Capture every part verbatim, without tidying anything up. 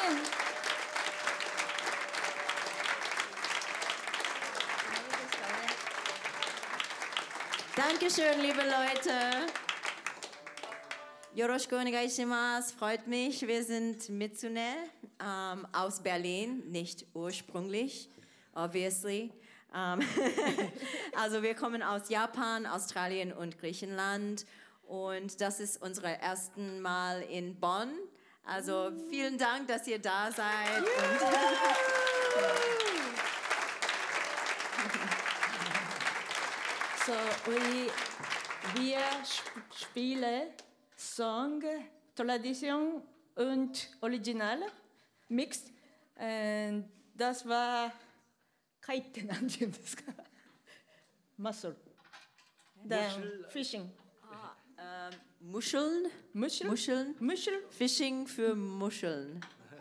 Dankeschön, liebe Leute. Yoroshiku onegaishimasu. Freut mich. Wir sind Mitsune ähm, aus Berlin, nicht ursprünglich, obviously. Ähm, also wir kommen aus Japan, Australien und Griechenland und das ist unser erstes Mal in Bonn. Also vielen Dank, dass ihr da seid. Und so, we, wir sp- spielen Song, Tradition und Original, mixed. Und das war Kaite, なんて言うんですか? Mussel. Dann Fishing. Ah, ähm, Muscheln? Muschel? Muscheln? Muschel? Fishing für Muscheln.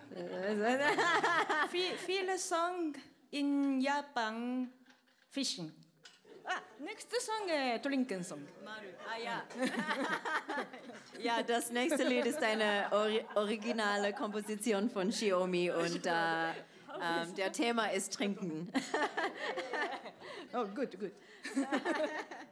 Viel, viele Songs in Japan, Fishing. Ah, nächste Song, äh, Trinken Song. Ah ja. Ja, das nächste Lied ist eine ori originale Komposition von Shiomi und äh, ähm, der Thema ist Trinken. Oh, gut, gut.